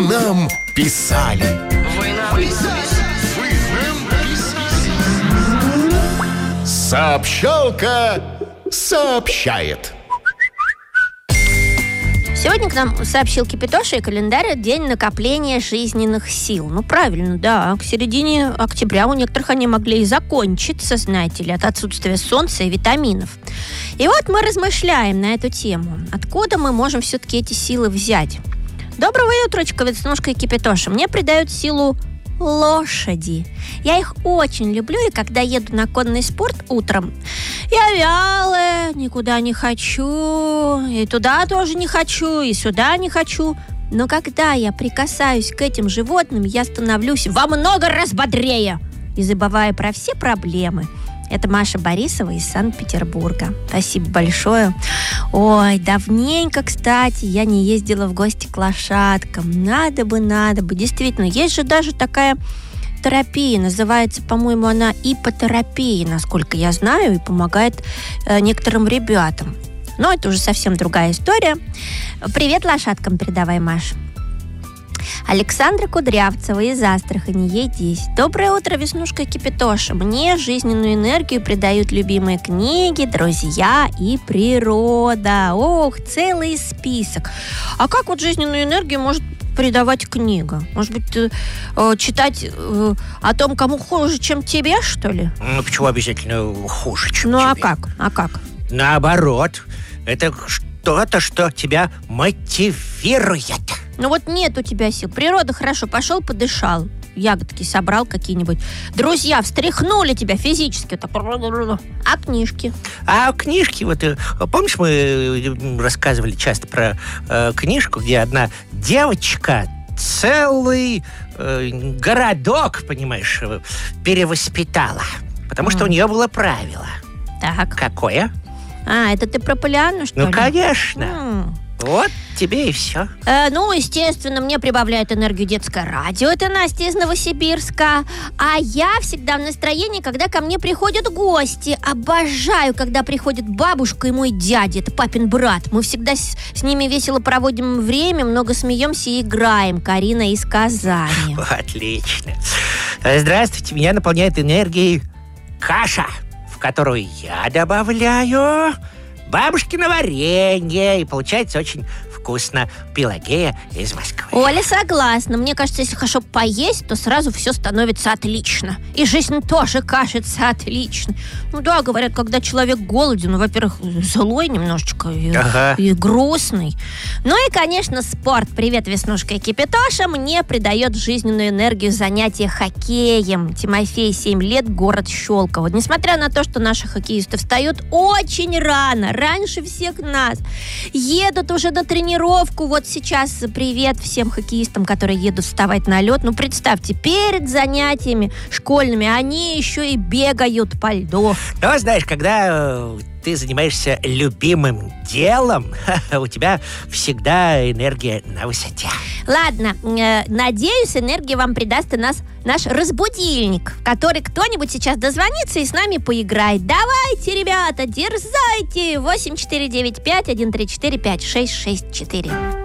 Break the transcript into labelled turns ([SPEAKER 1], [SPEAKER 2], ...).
[SPEAKER 1] нам писали. Сообщалка сообщает.
[SPEAKER 2] Сегодня к нам сообщил Кипятоша и календарь день накопления жизненных сил. Ну, правильно, да. К середине октября у некоторых они могли и закончиться, знаете ли, от отсутствия солнца и витаминов. И вот мы размышляем на эту тему. Откуда мы можем все-таки эти силы взять? Доброго утречка, Веснушка и Кипятоша. Мне придают силу лошади. Я их очень люблю, и когда еду на конный спорт утром, я вялая, никуда не хочу, и туда тоже не хочу, и сюда не хочу. Но когда я прикасаюсь к этим животным, я становлюсь во много раз бодрее и забываю про все проблемы. Это Маша Борисова из Санкт-Петербурга. Спасибо большое. Ой, давненько, кстати, я не ездила в гости к лошадкам. Надо бы. Действительно, есть же даже такая терапия. Называется, по-моему, она иппотерапия, насколько я знаю, и помогает некоторым ребятам. Но это уже совсем другая история. Привет лошадкам передавай, Маш. Александра Кудрявцева из Астрахани, ей 10. Доброе утро, Веснушка и Кипятоша. Мне жизненную энергию придают любимые книги, друзья и природа. Ох, целый список. А как вот жизненную энергию может придавать книга? Может быть, читать о том, кому хуже, чем тебе, что ли?
[SPEAKER 3] Ну, почему обязательно хуже, чем тебе?
[SPEAKER 2] Ну, а как?
[SPEAKER 3] Наоборот, это что-то, что тебя мотивирует.
[SPEAKER 2] Ну вот нет у тебя сил. Природа, хорошо, пошел подышал, ягодки собрал какие-нибудь. Друзья встряхнули тебя физически. А книжки?
[SPEAKER 3] А книжки, вот помнишь, мы рассказывали часто про книжку, где одна девочка целый городок, понимаешь, перевоспитала. Потому что у нее было правило.
[SPEAKER 2] Так.
[SPEAKER 3] Какое?
[SPEAKER 2] Это ты про Полианну, что ли?
[SPEAKER 3] Ну, конечно. Вот тебе и все.
[SPEAKER 2] Ну, естественно, мне прибавляет энергию детское радио. Это Настя из Новосибирска. А я всегда в настроении, когда ко мне приходят гости. Обожаю, когда приходит бабушка и мой дядя. Это папин брат. Мы всегда с ними весело проводим время, много смеемся и играем. Карина из Казани.
[SPEAKER 3] Отлично. Здравствуйте, меня наполняет энергией каша, в которую я добавляю бабушкино варенье, и получается очень вкусно. Пелагея из Москвы.
[SPEAKER 2] Оля, согласна. Мне кажется, если хорошо поесть, то сразу все становится отлично. И жизнь тоже кажется отличной. Ну да, говорят, когда человек голоден, во-первых, злой немножечко и грустный. Ну и, конечно, спорт. Привет, Веснушка и Кипятоша. Мне придает жизненную энергию занятие хоккеем. Тимофей, 7 лет, город Щелково. Несмотря на то, что наши хоккеисты встают очень рано, раньше всех нас, едут уже на тренировку. Вот сейчас привет всем хоккеистам, которые едут вставать на лед. Ну, представьте, перед занятиями школьными они еще и бегают по льду.
[SPEAKER 3] Ну, знаешь, когда ты занимаешься любимым делом, у тебя всегда энергия на высоте.
[SPEAKER 2] Ладно, надеюсь, энергия вам придаст и наш разбудильник, в который кто-нибудь сейчас дозвонится и с нами поиграет. Давайте, ребята, дерзайте! 8495-134-5664.